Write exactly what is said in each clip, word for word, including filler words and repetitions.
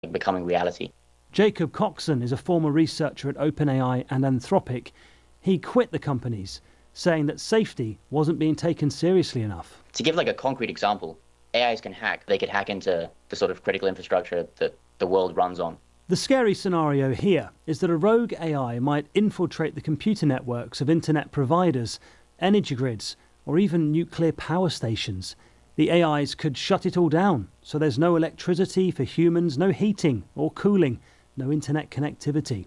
becoming reality. Jacob Coxon is a former researcher at OpenAI and Anthropic. He quit the companies, saying that safety wasn't being taken seriously enough. To give like a concrete example, A Is can hack. They could hack into the sort of critical infrastructure that the world runs on. The scary scenario here is that a rogue A I might infiltrate the computer networks of internet providers, energy grids, or even nuclear power stations. The A Is could shut it all down, so there's no electricity for humans, no heating or cooling, no internet connectivity.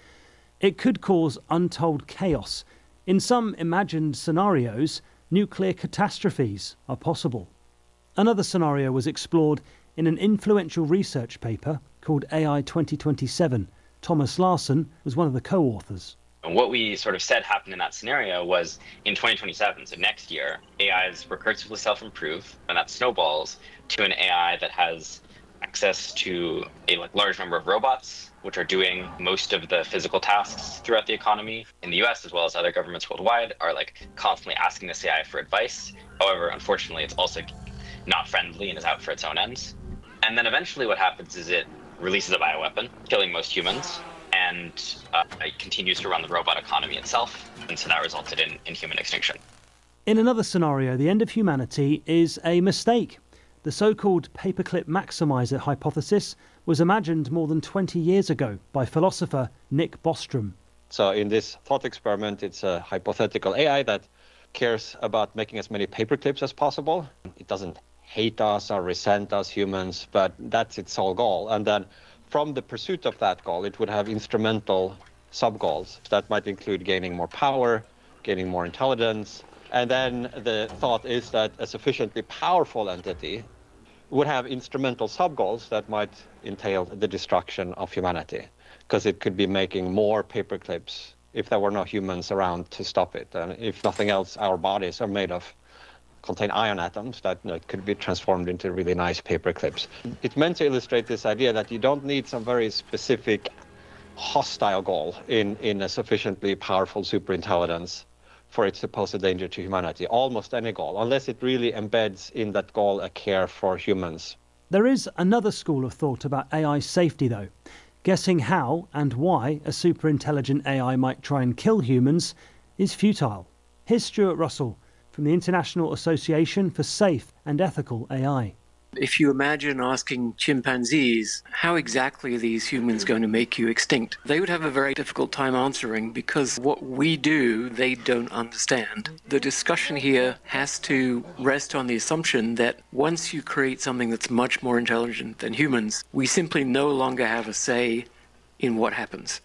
It could cause untold chaos. In some imagined scenarios, nuclear catastrophes are possible. Another scenario was explored in an influential research paper called A I twenty twenty-seven. Thomas Larson was one of the co-authors. What we sort of said happened in that scenario was in twenty twenty-seven, so next year, A Is recursively self-improve, and that snowballs to an A I that has access to a like, large number of robots, which are doing most of the physical tasks throughout the economy. In the U S, as well as other governments worldwide, are like constantly asking this A I for advice. However, unfortunately, it's also not friendly and is out for its own ends. And then eventually what happens is it releases a bioweapon, killing most humans, and uh, it continues to run the robot economy itself. And so that resulted in, in human extinction. In another scenario, the end of humanity is a mistake. The so-called paperclip maximizer hypothesis was imagined more than twenty years ago by philosopher Nick Bostrom. So in this thought experiment, it's a hypothetical A I that cares about making as many paperclips as possible. It doesn't hate us or resent us humans, but that's its sole goal. And then from the pursuit of that goal, it would have instrumental sub-goals that might include gaining more power, gaining more intelligence. And then the thought is that a sufficiently powerful entity would have instrumental sub-goals that might entail the destruction of humanity, because it could be making more paperclips if there were no humans around to stop it. And if nothing else, our bodies are made of, contain ion atoms that you know, could be transformed into really nice paperclips. It's meant to illustrate this idea that you don't need some very specific hostile goal in, in a sufficiently powerful superintelligence for its supposed danger to humanity. Almost any goal, unless it really embeds in that goal a care for humans. There is another school of thought about A I safety, though. Guessing how and why a superintelligent A I might try and kill humans is futile. Here's Stuart Russell from the International Association for Safe and Ethical A I. If you imagine asking chimpanzees, how exactly are these humans going to make you extinct? They would have a very difficult time answering because what we do, they don't understand. The discussion here has to rest on the assumption that once you create something that's much more intelligent than humans, we simply no longer have a say in what happens.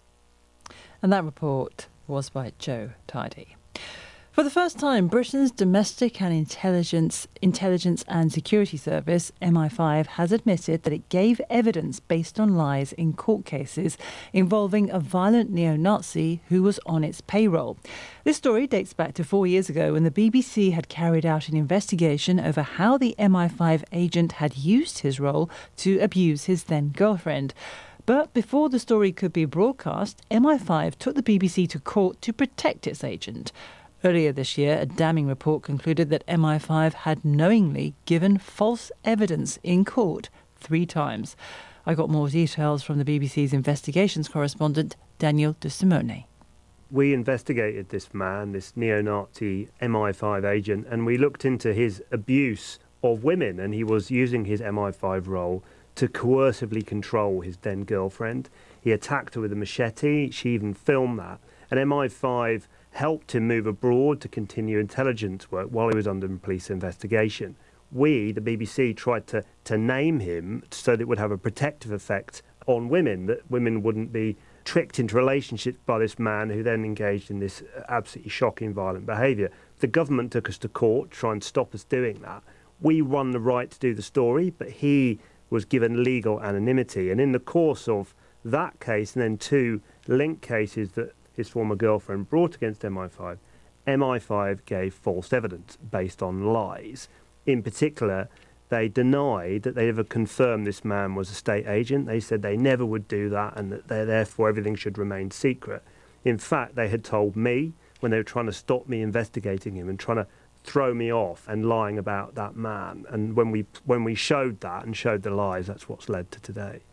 And that report was by Joe Tidy. For the first time, Britain's Domestic and Intelligence, Intelligence and Security Service, M I five, has admitted that it gave evidence based on lies in court cases involving a violent neo-Nazi who was on its payroll. This story dates back to four years ago when the B B C had carried out an investigation over how the M I five agent had used his role to abuse his then-girlfriend. But before the story could be broadcast, M I five took the B B C to court to protect its agent. Earlier this year, a damning report concluded that M I five had knowingly given false evidence in court three times. I got more details from the B B C's investigations correspondent, Daniel De Simone. We investigated this man, this neo-Nazi M I five agent, and we looked into his abuse of women, and he was using his M I five role to coercively control his then-girlfriend. He attacked her with a machete. She even filmed that. And M I five helped him move abroad to continue intelligence work while he was under police investigation. We, the B B C, tried to, to name him so that it would have a protective effect on women, that women wouldn't be tricked into relationships by this man who then engaged in this absolutely shocking, violent behaviour. The government took us to court to try and stop us doing that. We won the right to do the story, but he was given legal anonymity. And in the course of that case, and then two linked cases that his former girlfriend brought against M I five, M I five gave false evidence based on lies. In particular, they denied that they ever confirmed this man was a state agent. They said they never would do that and that they, therefore everything should remain secret. In fact, they had told me when they were trying to stop me investigating him and trying to throw me off and lying about that man. And when we when we showed that and showed the lies, that's what's led to today.